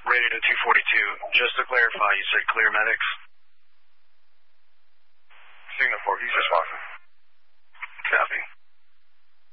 Rated at 242. Just to clarify, you said clear medics? Signal 4, he's responsive.